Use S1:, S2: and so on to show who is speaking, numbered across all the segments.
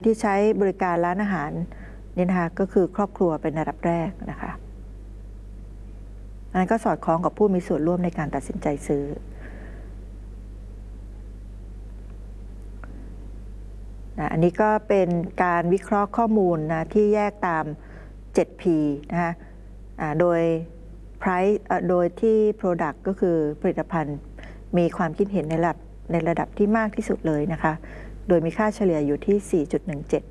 S1: ที่ใช้บริการร้านอาหารนี่นะคะก็คือครอบครัวเป็นระดับแรกนะคะอันนั้นก็สอดคล้องกับผู้มีส่วนร่วมในการตัดสินใจซื้ออันนี้ก็เป็นการวิเคราะห์ข้อมูลนะที่แยกตาม 7P นะคะโดย price โดยที่ product ก็คือผลิตภัณฑ์มีความคิดเห็นในระดับที่มากที่สุดเลยนะคะโดยมีค่าเฉลี่ยอยู่ที่ 4.17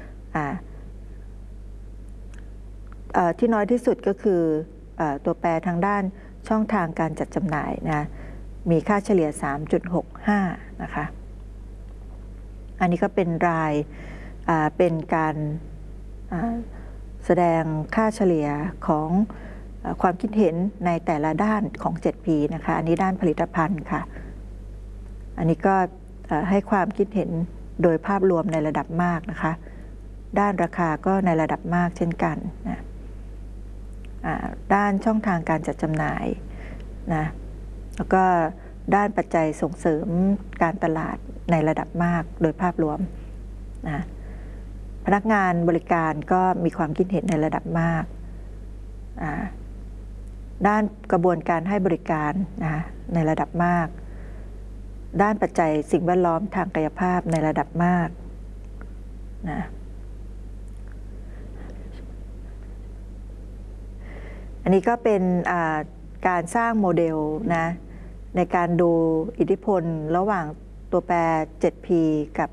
S1: ที่น้อยที่สุดก็คือตัวแปรทางด้านช่องทางการจัดจำหน่ายนะมีค่าเฉลี่ย 3.65 นะคะอันนี้ก็เป็นรายเป็นการแสดงค่าเฉลี่ยของความคิดเห็นในแต่ละด้านของ 7P นะคะอันนี้ด้านผลิตภัณฑ์ค่ะอันนี้ก็ให้ความคิดเห็นโดยภาพรวมในระดับมากนะคะด้านราคาก็ในระดับมากเช่นกันนะด้านช่องทางการจัดจำหน่ายนะแล้วก็ด้านปัจจัยส่งเสริมการตลาดในระดับมากโดยภาพรวมนะพนักงานบริการก็มีความคิดเห็นในระดับมากด้านกระบวนการให้บริการนะในระดับมากด้านปัจจัยสิ่งแวดล้อมทางกายภาพในระดับมากนะอันนี้ก็เป็นการสร้างโมเดลนะในการดูอิทธิพลระหว่างตัวแปร 7P กับ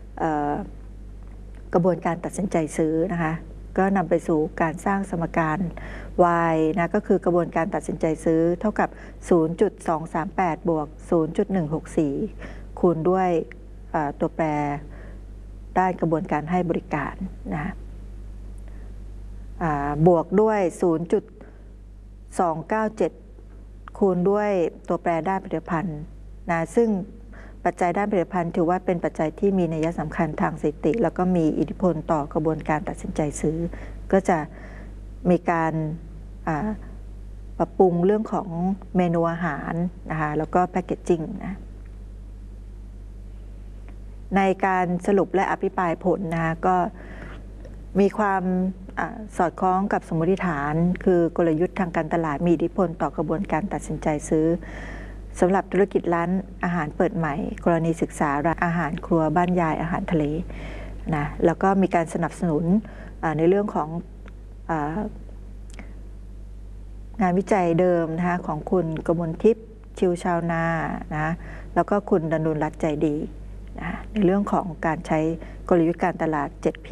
S1: กระบวนการตัดสินใจซื้อนะคะก็นำไปสู่การสร้างสมการ Y นะก็คือกระบวนการตัดสินใจซื้อเท่ากับ 0.238 บวก 0.164 คูณด้วยตัวแปรด้านกระบวนการให้บริการนะบวกด้วย 0.297 คูณด้วยตัวแปรด้านผลิตภัณฑ์นะซึ่งปัจจัยด้านผลิตภัณฑ์ถือว่าเป็นปัจจัยที่มีนัยสำคัญทางสถิติแล้วก็มีอิทธิพลต่อกระบวนการตัดสินใจซื้อก็จะมีการปรับปรุงเรื่องของเมนูอาหารนะคะแล้วก็แพคเกจจิ้งนะในการสรุปและอภิปรายผลนะก็มีความสอดคล้องกับสมมติฐานคือกลยุทธ์ทางการตลาดมีอิทธิพลต่อกระบวนการตัดสินใจซื้อสำหรับธุรกิจร้านอาหารเปิดใหม่กรณีศึกษาร้านอาหารครัวบ้านยายอาหารทะเลนะแล้วก็มีการสนับสนุนในเรื่องของงานวิจัยเดิมนะคะของคุณกมลทิพย์ชิวชาวนานะแล้วก็คุณดนุรัตน์ใจดีนะในเรื่องของการใช้กลยุทธ์การตลาด 7P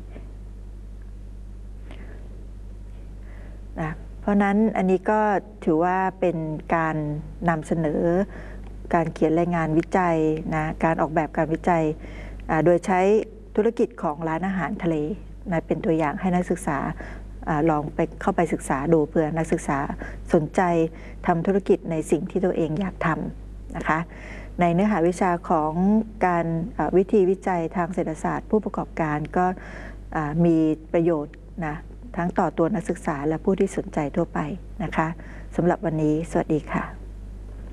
S1: นะเพราะนั้นอันนี้ก็ถือว่าเป็นการนำเสนอการเขียนรายงานวิจัยนะการออกแบบการวิจัยโดยใช้ธุรกิจของร้านอาหารทะเลนะเป็นตัวอย่างให้นักศึกษาลองเข้าไปศึกษาดูเพื่อนักศึกษาสนใจทำธุรกิจในสิ่งที่ตัวเองอยากทำนะคะในเนื้อหาวิชาของการวิธีวิจัยทางเศรษฐศาสตร์ผู้ประกอบการก็มีประโยชน์นะทั้งต่อตัวนักศึกษาและผู้ที่สนใจทั่วไปนะคะสำหรับวันนี้สวัสดีค่ะ